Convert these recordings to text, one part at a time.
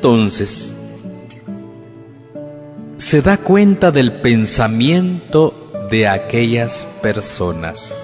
entonces se da cuenta del pensamiento de aquellas personas.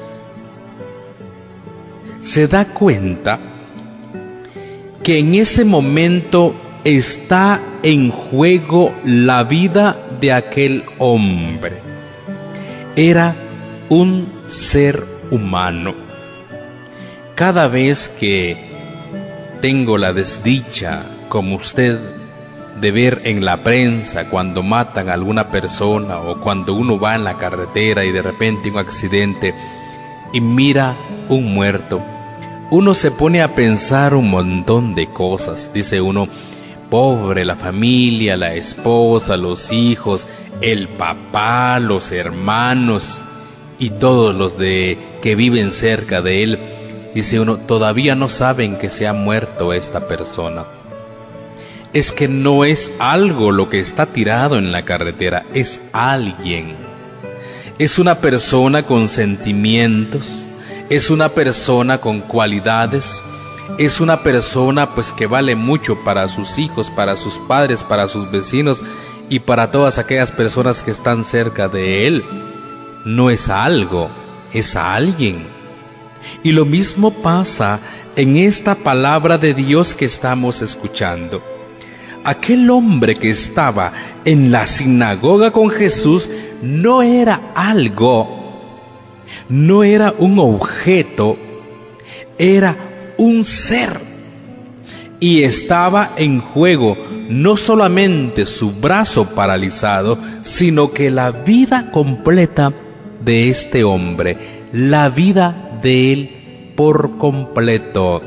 Se da cuenta que en ese momento está en juego la vida de aquel hombre. Era un ser humano. Cada vez que tengo la desdicha, como usted, de ver en la prensa cuando matan a alguna persona, o cuando uno va en la carretera y de repente un accidente y mira un muerto, uno se pone a pensar un montón de cosas. Dice uno: pobre la familia, la esposa, los hijos, el papá, los hermanos y todos los que viven cerca de él. Dice uno: todavía no saben que se ha muerto esta persona. Es que no es algo lo que está tirado en la carretera, es alguien. Es una persona con sentimientos, es una persona con cualidades, es una persona pues que vale mucho para sus hijos, para sus padres, para sus vecinos y para todas aquellas personas que están cerca de él. No es algo, es alguien. Y lo mismo pasa en esta palabra de Dios que estamos escuchando. Aquel hombre que estaba en la sinagoga con Jesús no era algo, no era un objeto, era un ser. Y estaba en juego no solamente su brazo paralizado, sino que la vida completa de este hombre, la vida de él por completo.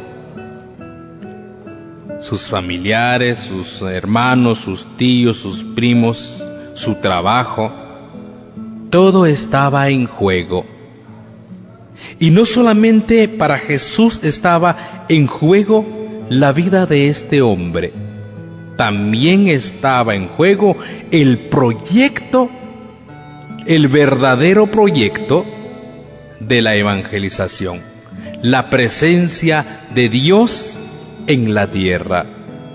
Sus familiares, sus hermanos, sus tíos, sus primos, su trabajo, todo estaba en juego. Y no solamente para Jesús estaba en juego la vida de este hombre, también estaba en juego el proyecto, el verdadero proyecto de la evangelización, la presencia de Dios en la tierra.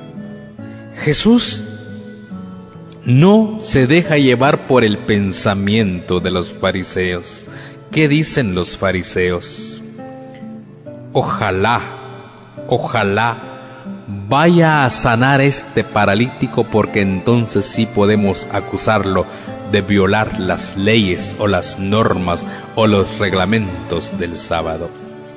Jesús no se deja llevar por el pensamiento de los fariseos. ¿Qué dicen los fariseos? Ojalá vaya a sanar este paralítico, porque entonces sí podemos acusarlo de violar las leyes o las normas o los reglamentos del sábado.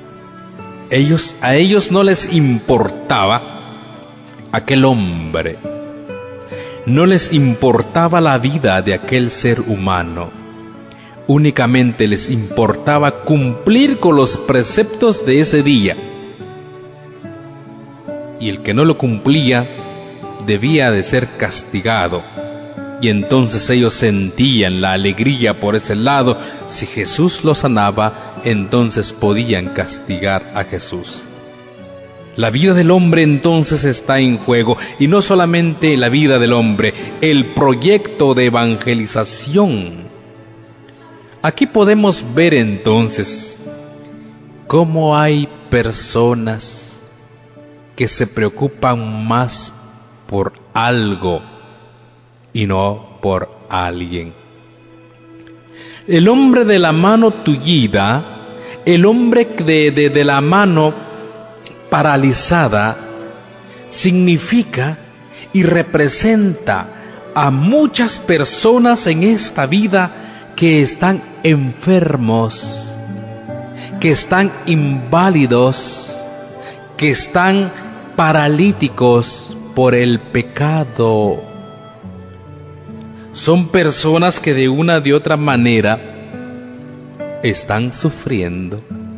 A ellos no les importaba aquel hombre, no les importaba la vida de aquel ser humano, únicamente les importaba cumplir con los preceptos de ese día. Y el que no lo cumplía debía de ser castigado. Y entonces ellos sentían la alegría por ese lado. Si Jesús lo sanaba, entonces podían castigar a Jesús. La vida del hombre entonces está en juego, y no solamente la vida del hombre, el proyecto de evangelización. Aquí podemos ver entonces cómo hay personas que se preocupan más por algo y no por alguien. El hombre de la mano tullida, el hombre de la mano paralizada, significa y representa a muchas personas en esta vida que están enfermos, que están inválidos, que están paralíticos por el pecado. Son personas que de una de otra manera están sufriendo.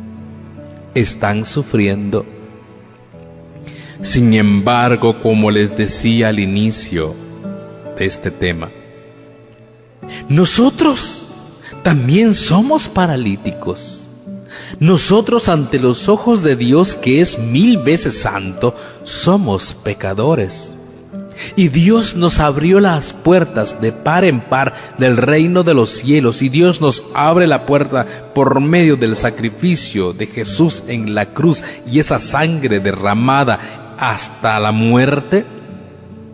Sin embargo, como les decía al inicio de este tema, nosotros también somos paralíticos. Nosotros, ante los ojos de Dios, que es 1000 veces santo, somos pecadores. Y Dios nos abrió las puertas de par en par del reino de los cielos, y Dios nos abre la puerta por medio del sacrificio de Jesús en la cruz y esa sangre derramada hasta la muerte.